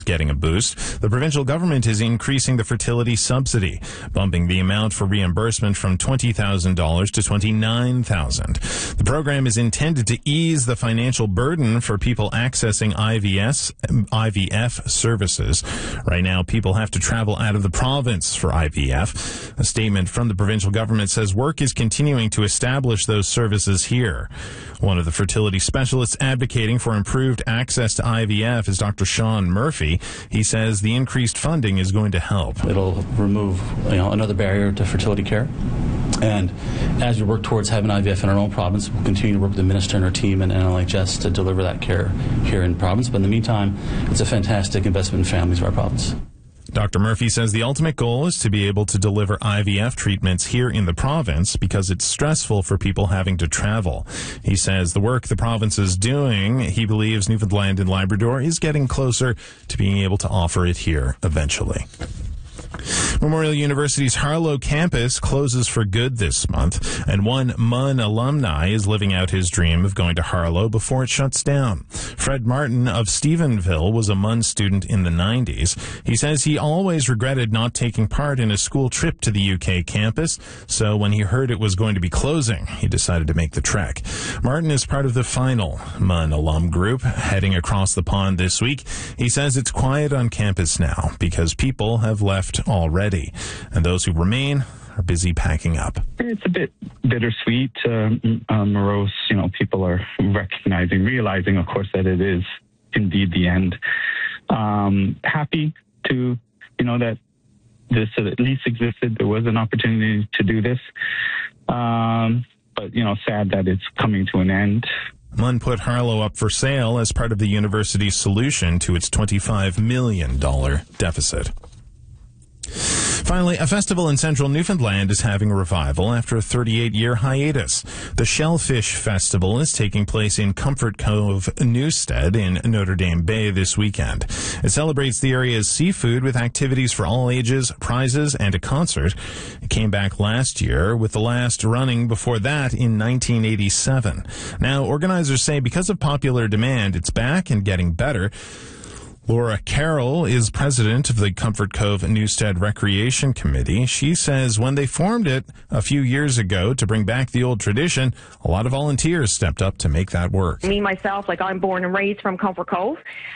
getting a boost. The provincial government is increasing the fertility subsidy, bumping the amount for reimbursement from $20,000 to $29,000. The program is intended to ease the financial burden for people accessing IVF services. Right now, people have to travel out of the province for IVF. A statement from the provincial government says work is continuing to establish those services here. One of the fertility specialists advocating for improved access to IVF is Dr. Sean Murphy. He says the increased funding is going to help. It'll remove another barrier to fertility care. And as we work towards having IVF in our own province, we'll continue to work with the minister and our team and NLHS to deliver that care here in the province. But in the meantime, it's a fantastic investment in families of our province. Dr. Murphy says the ultimate goal is to be able to deliver IVF treatments here in the province because it's stressful for people having to travel. He says the work the province is doing, he believes Newfoundland and Labrador is getting closer to being able to offer it here eventually. Memorial University's Harlow campus closes for good this month, and one MUN alumni is living out his dream of going to Harlow before it shuts down. Fred Martin of Stephenville was a MUN student in the 90s. He says he always regretted not taking part in a school trip to the UK campus, so when he heard it was going to be closing, he decided to make the trek. Martin is part of the final MUN alum group heading across the pond this week. He says it's quiet on campus now because people have left already, and those who remain are busy packing up. It's a bit bittersweet, morose. People are realizing, of course, that it is indeed the end. Happy to, that this at least existed. There was an opportunity to do this, but sad that it's coming to an end. MUN put Harlow up for sale as part of the university's solution to its $25 million deficit. Finally, a festival in central Newfoundland is having a revival after a 38-year hiatus. The Shellfish Festival is taking place in Comfort Cove, Newstead in Notre Dame Bay this weekend. It celebrates the area's seafood with activities for all ages, prizes, and a concert. It came back last year, with the last running before that in 1987. Now, organizers say because of popular demand, it's back and getting better. Laura Carroll is president of the Comfort Cove Newstead Recreation Committee. She says when they formed it a few years ago to bring back the old tradition, a lot of volunteers stepped up to make that work. Me, myself, I'm born and raised from Comfort Cove.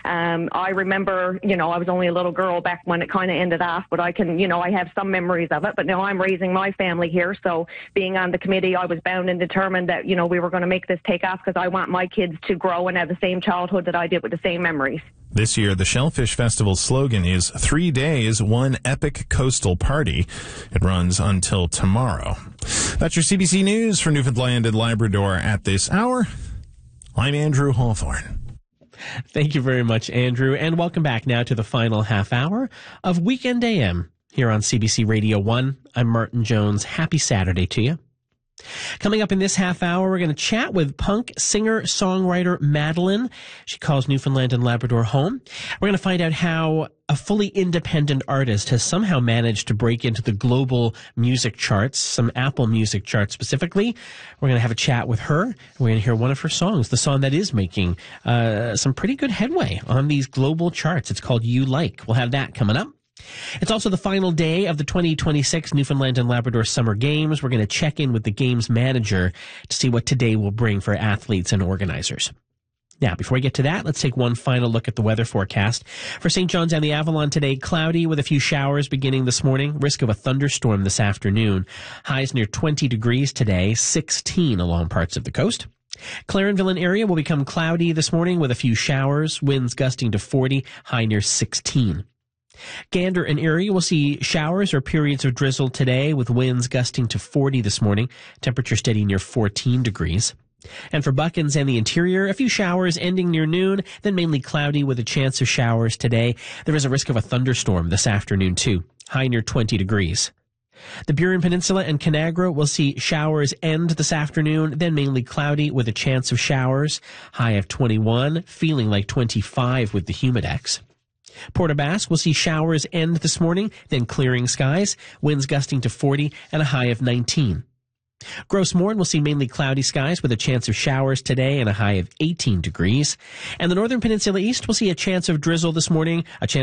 I remember, I was only a little girl back when it kind of ended off, but I have some memories of it. But now I'm raising my family here, so being on the committee, I was bound and determined that, we were going to make this take off because I want my kids to grow and have the same childhood that I did with the same memories. This year, the Shellfish Festival's slogan is 3 days, one epic coastal party. It runs until tomorrow. That's your CBC News for Newfoundland and Labrador at this hour. I'm Andrew Hawthorne. Thank you very much, Andrew, and welcome back now to the final half hour of Weekend AM here on CBC Radio 1. I'm Martin Jones. Happy Saturday to you. Coming up in this half hour, we're going to chat with punk singer-songwriter Madeline. She calls Newfoundland and Labrador home. We're going to find out how a fully independent artist has somehow managed to break into the global music charts, some Apple Music charts specifically. We're going to have a chat with her. We're going to hear one of her songs, the song that is making some pretty good headway on these global charts. It's called You Like. We'll have that coming up. It's also the final day of the 2026 Newfoundland and Labrador Summer Games. We're going to check in with the games manager to see what today will bring for athletes and organizers. Now, before we get to that, let's take one final look at the weather forecast. For St. John's and the Avalon today, cloudy with a few showers beginning this morning. Risk of a thunderstorm this afternoon. Highs near 20 degrees today, 16 along parts of the coast. Clarenville and area will become cloudy this morning with a few showers. Winds gusting to 40, high near 16. Gander and Erie will see showers or periods of drizzle today with winds gusting to 40 this morning. Temperature steady near 14 degrees. And for Buckens and the interior, a few showers ending near noon, then mainly cloudy with a chance of showers today. There is a risk of a thunderstorm this afternoon too. High near 20 degrees. The Burin Peninsula and Conagra will see showers end this afternoon, then mainly cloudy with a chance of showers. High of 21, feeling like 25 with the humidex. Port aux Basques will see showers end this morning, then clearing skies, winds gusting to 40 and a high of 19. Gross Mourne will see mainly cloudy skies with a chance of showers today and a high of 18 degrees. And the Northern Peninsula East will see a chance of drizzle this morning, a chance